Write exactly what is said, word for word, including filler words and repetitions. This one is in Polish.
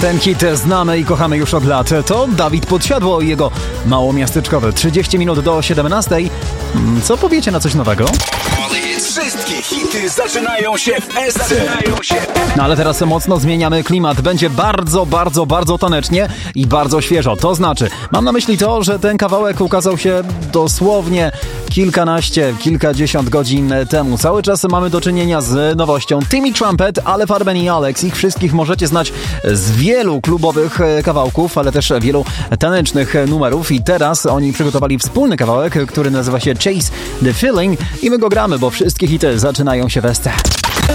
Ten hit znamy i kochamy już od lat. To Dawid Podsiadło i jego małomiasteczkowe trzydzieści minut do siedemnastej. Co powiecie na coś nowego? Wszystkie hity zaczynają się w S C. No ale teraz mocno zmieniamy klimat. Będzie bardzo, bardzo, bardzo tanecznie i bardzo świeżo. To znaczy, mam na myśli to, że ten kawałek ukazał się dosłownie kilkanaście, kilkadziesiąt godzin temu. Cały czas mamy do czynienia z nowością. Timmy Trumpet, Ale Farben i Alex. Ich wszystkich możecie znać z wielu klubowych kawałków, ale też wielu tanecznych numerów. I teraz oni przygotowali wspólny kawałek, który nazywa się Chase the Feeling i my go gramy, bo wszystkie hity zaczynają się w S C.